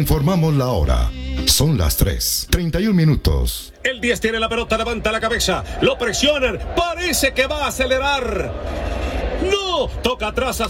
informamos la hora. Son las 3:31 minutos. El 10 tiene la pelota, levanta la cabeza, lo presionan, parece que va a acelerar. ¡No! Toca atrás.